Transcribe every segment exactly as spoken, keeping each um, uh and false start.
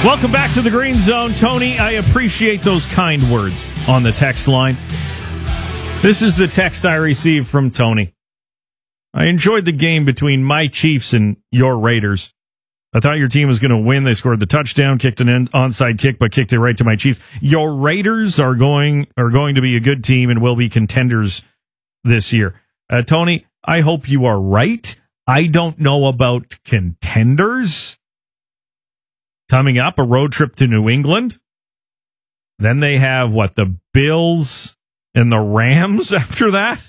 Welcome back to the Green Zone. Tony, I appreciate those kind words on the text line. This is the text I received from Tony. I enjoyed the game between my Chiefs and your Raiders. I thought your team was going to win. They scored the touchdown, kicked an onside kick, but kicked it right to my Chiefs. Your Raiders are going are going to be a good team and will be contenders this year. Uh, Tony, I hope you are right. I don't know about contenders. Coming up, a road trip to New England. Then they have, what, the Bills and the Rams after that?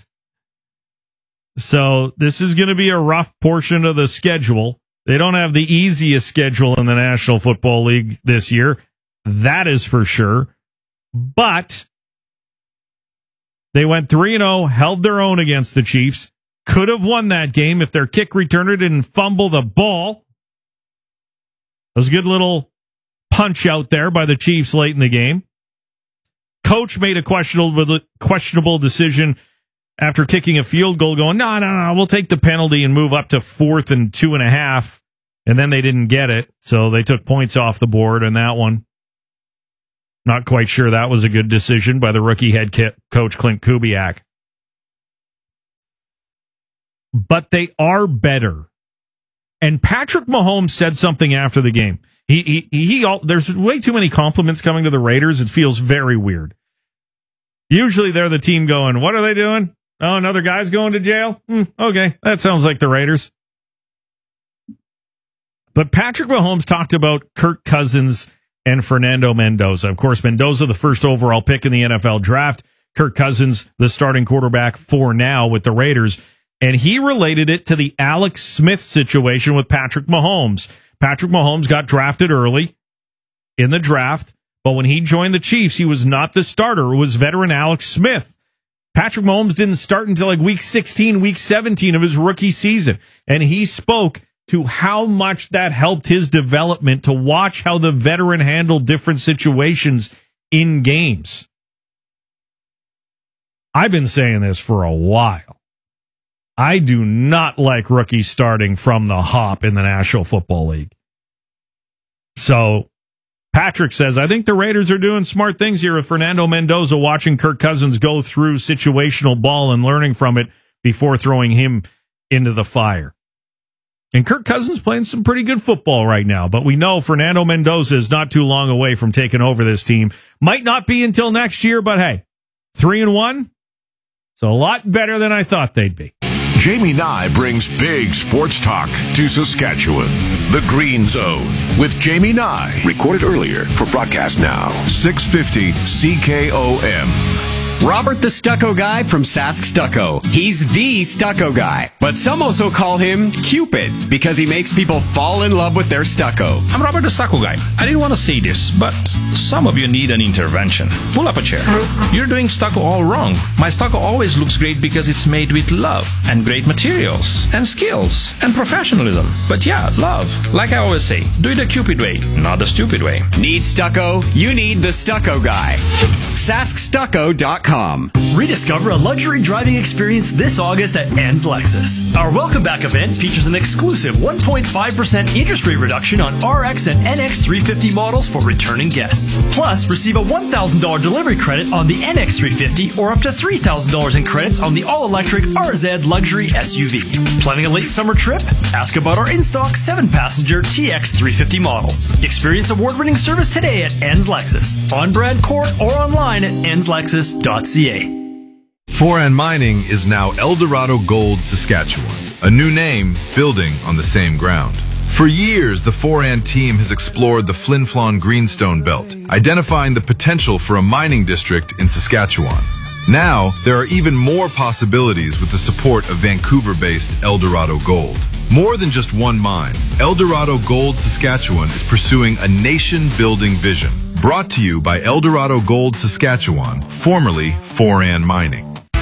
So this is going to be a rough portion of the schedule. They don't have the easiest schedule in the National Football League this year. That is for sure. But they went three and oh, held their own against the Chiefs. Could have won that game if their kick returner didn't fumble the ball. It was a good little punch out there by the Chiefs late in the game. Coach made a questionable questionable decision after kicking a field goal, going, no, no, no, we'll take the penalty and move up to fourth and two and a half. And then they didn't get it, so they took points off the board on that one. Not quite sure that was a good decision by the rookie head coach, Clint Kubiak. But they are better. And Patrick Mahomes said something after the game. He, he, he, all, there's way too many compliments coming to the Raiders. It feels very weird. Usually they're the team going, what are they doing? Oh, another guy's going to jail? Hmm, okay, that sounds like the Raiders. But Patrick Mahomes talked about Kirk Cousins and Fernando Mendoza. Of course, Mendoza, the first overall pick in the N F L draft. Kirk Cousins, the starting quarterback for now with the Raiders. And he related it to the Alex Smith situation with Patrick Mahomes. Patrick Mahomes got drafted early in the draft, but when he joined the Chiefs, he was not the starter. It was veteran Alex Smith. Patrick Mahomes didn't start until like week sixteen, week seventeen of his rookie season. And he spoke to how much that helped his development to watch how the veteran handled different situations in games. I've been saying this for a while. I do not like rookies starting from the hop in the National Football League. So Patrick says, I think the Raiders are doing smart things here with Fernando Mendoza, watching Kirk Cousins go through situational ball and learning from it before throwing him into the fire. And Kirk Cousins playing some pretty good football right now, but we know Fernando Mendoza is not too long away from taking over this team. Might not be until next year, but hey, three and one. It's a lot better than I thought they'd be. Jamie Nye brings big sports talk to Saskatchewan. The Green Zone with Jamie Nye. Recorded earlier for broadcast now. six fifty C K O M. Robert the Stucco Guy from Sask Stucco. He's the stucco guy, but some also call him Cupid because he makes people fall in love with their stucco. I'm Robert the Stucco Guy. I didn't want to say this, but some of you need an intervention. Pull up a chair. You're doing stucco all wrong. My stucco always looks great because it's made with love and great materials and skills and professionalism. But yeah, love. Like I always say, do it the Cupid way, not the stupid way. Need stucco? You need the Stucco Guy. Sask Stucco dot com. Rediscover a luxury driving experience this August at Enns Lexus. Our Welcome Back event features an exclusive one point five percent interest rate reduction on R X and N X three fifty models for returning guests. Plus, receive a one thousand dollars delivery credit on the N X three fifty or up to three thousand dollars in credits on the all-electric R Z luxury S U V. Planning a late summer trip? Ask about our in-stock seven passenger T X three fifty models. Experience award-winning service today at Enns Lexus, on Brad Court or online at enns lexus dot c a. Foran Mining is now Eldorado Gold Saskatchewan, a new name building on the same ground. For years, the Foran team has explored the Flin Flon Greenstone Belt, identifying the potential for a mining district in Saskatchewan. Now, there are even more possibilities with the support of Vancouver-based Eldorado Gold. More than just one mine, Eldorado Gold Saskatchewan is pursuing a nation-building vision. Brought to you by Eldorado Gold Saskatchewan, formerly Foran Mining.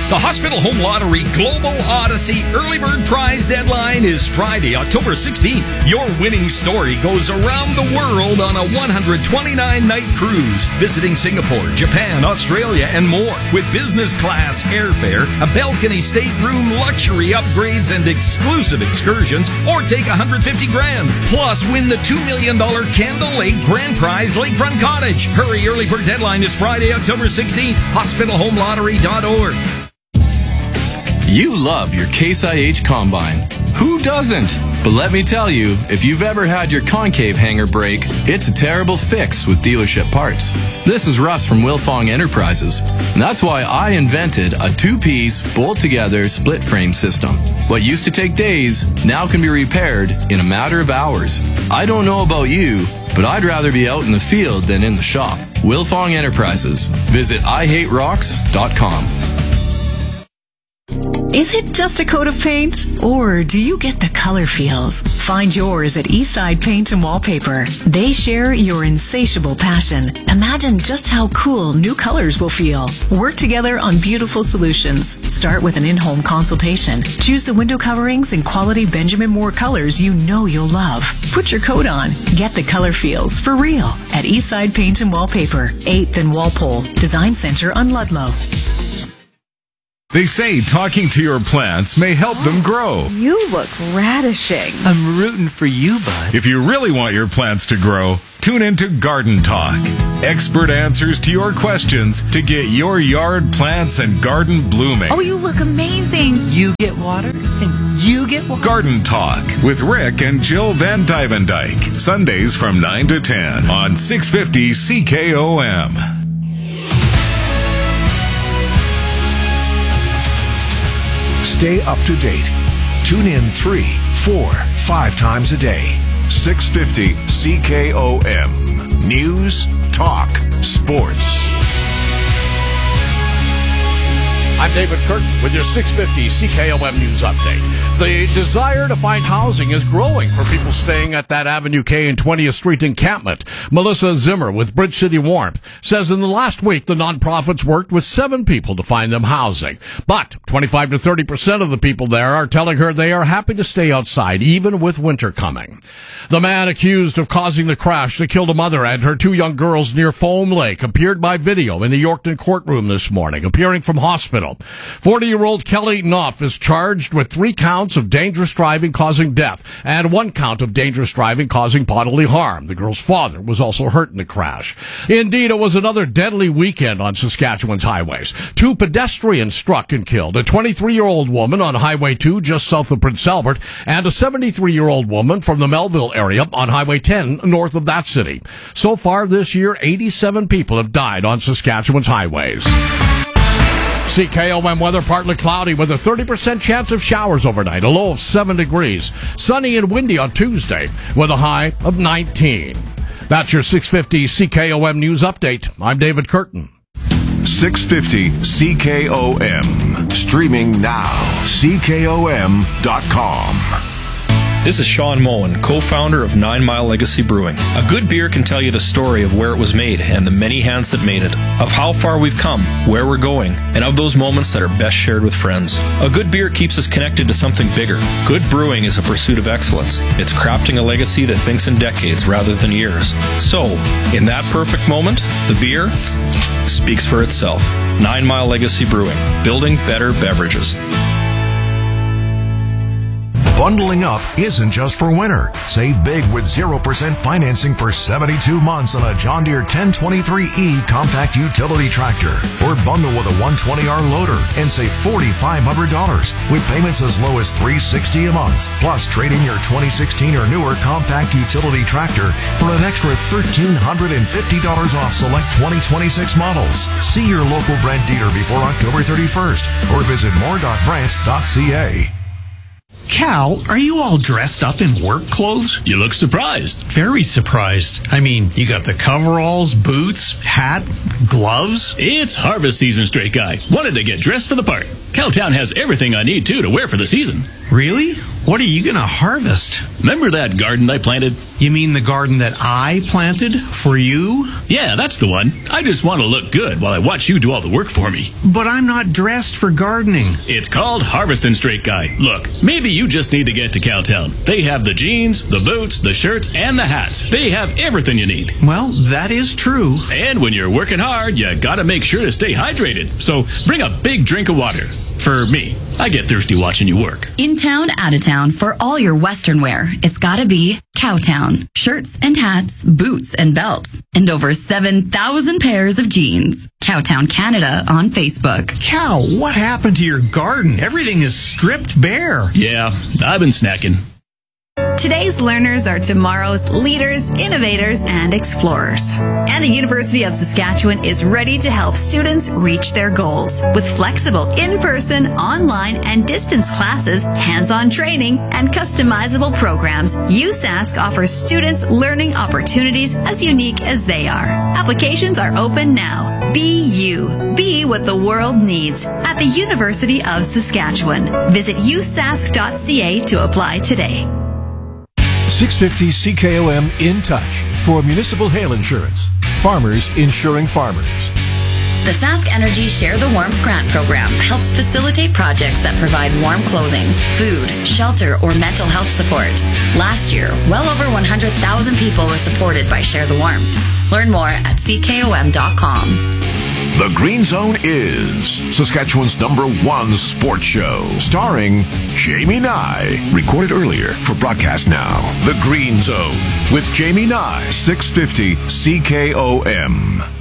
The Hospital Home Lottery Global Odyssey Early Bird Prize deadline is Friday, October sixteenth. Your winning story goes around the world on a one hundred twenty-nine night cruise, visiting Singapore, Japan, Australia, and more. With business class airfare, a balcony stateroom, luxury upgrades, and exclusive excursions, or take one hundred fifty grand. Plus, win the two million dollars Candle Lake Grand Prize Lakefront Cottage. Hurry, early bird deadline is Friday, October sixteenth. hospital home lottery dot org. You love your Case I H Combine. Who doesn't? But let me tell you, if you've ever had your concave hanger break, it's a terrible fix with dealership parts. This is Russ from Wilfong Enterprises. And that's why I invented a two-piece, bolt-together, split-frame system. What used to take days now can be repaired in a matter of hours. I don't know about you, but I'd rather be out in the field than in the shop. Wilfong Enterprises. Visit I hate rocks dot com. Is it just a coat of paint? Or do you get the color feels? Find yours at Eastside Paint and Wallpaper. They share your insatiable passion. Imagine just how cool new colors will feel. Work together on beautiful solutions. Start with an in-home consultation. Choose the window coverings and quality Benjamin Moore colors you know you'll love. Put your coat on. Get the color feels for real at Eastside Paint and Wallpaper, eighth and Walpole, Design Center on Ludlow. They say talking to your plants may help them grow. You look radishing. I'm rooting for you, bud. If you really want your plants to grow, tune into Garden Talk. Expert answers to your questions to get your yard plants and garden blooming. Oh, you look amazing. You get water, and you get water. Garden Talk with Rick and Jill Van Dyvendyke. Sundays from nine to ten on six fifty C K O M. Stay up to date. Tune in three, four, five times a day. six fifty C K O M. News, talk, sports. I'm David Curtin with your six fifty C K O M News Update. The desire to find housing is growing for people staying at that Avenue K and twentieth Street encampment. Melissa Zimmer with Bridge City Warmth says in the last week the nonprofits worked with seven people to find them housing. But twenty-five to thirty percent of the people there are telling her they are happy to stay outside even with winter coming. The man accused of causing the crash that killed a mother and her two young girls near Foam Lake appeared by video in the Yorkton courtroom this morning, appearing from hospital. forty-year-old Kelly Knopf is charged with three counts of dangerous driving causing death and one count of dangerous driving causing bodily harm. The girl's father was also hurt in the crash. Indeed, it was another deadly weekend on Saskatchewan's highways. Two pedestrians struck and killed, a twenty-three-year-old woman on Highway two just south of Prince Albert and a seventy-three-year-old woman from the Melville area on Highway ten north of that city. So far this year, eighty-seven people have died on Saskatchewan's highways. C K O M weather partly cloudy with a thirty percent chance of showers overnight, a low of seven degrees. Sunny and windy on Tuesday with a high of nineteen. That's your six fifty C K O M News Update. I'm David Curtin. six fifty C K O M. Streaming now. C K O M dot com. This is Sean Moen, co-founder of Nine Mile Legacy Brewing. A good beer can tell you the story of where it was made and the many hands that made it, of how far we've come, where we're going, and of those moments that are best shared with friends. A good beer keeps us connected to something bigger. Good brewing is a pursuit of excellence. It's crafting a legacy that thinks in decades rather than years. So, in that perfect moment, the beer speaks for itself. Nine Mile Legacy Brewing, building better beverages. Bundling up isn't just for winter. Save big with zero percent financing for seventy-two months on a John Deere ten twenty-three E compact utility tractor. Or bundle with a one twenty R loader and save four thousand five hundred dollars with payments as low as three hundred sixty dollars a month. Plus, trade in your twenty sixteen or newer compact utility tractor for an extra one thousand three hundred fifty dollars off select twenty twenty-six models. See your local Brent dealer before October thirty-first or visit more dot brent dot c a. Cal, are you all dressed up in work clothes? You look surprised. Very surprised. I mean, you got the coveralls, boots, hat, gloves. It's harvest season, straight guy. Wanted to get dressed for the part. Cowtown has everything I need, too, to wear for the season. Really? What are you going to harvest? Remember that garden I planted? You mean the garden that I planted for you? Yeah, that's the one. I just want to look good while I watch you do all the work for me. But I'm not dressed for gardening. It's called Harvestin' Straight Guy. Look, maybe you just need to get to Cowtown. They have the jeans, the boots, the shirts, and the hats. They have everything you need. Well, that is true. And when you're working hard, you gotta make sure to stay hydrated. So bring a big drink of water. For me, I get thirsty watching you work. In town, out of town, for all your Western wear, it's gotta be Cowtown. Shirts and hats, boots and belts, and over seven thousand pairs of jeans. Cowtown Canada on Facebook. Cow, what happened to your garden? Everything is stripped bare. Yeah, I've been snacking. Today's learners are tomorrow's leaders, innovators, and explorers. And the University of Saskatchewan is ready to help students reach their goals with flexible in-person, online, and distance classes, hands-on training, and customizable programs. U S A S C offers students learning opportunities as unique as they are. Applications are open now. Be you. Be what the world needs at the University of Saskatchewan. Visit u sask dot c a to apply today. six fifty C K O M In Touch for municipal hail insurance. Farmers insuring farmers. The Sask Energy Share the Warmth Grant Program helps facilitate projects that provide warm clothing, food, shelter, or mental health support. Last year, well over one hundred thousand people were supported by Share the Warmth. Learn more at c k o m dot com. The Green Zone is Saskatchewan's number one sports show, starring Jamie Nye. Recorded earlier for broadcast now. The Green Zone with Jamie Nye, six fifty C K O M.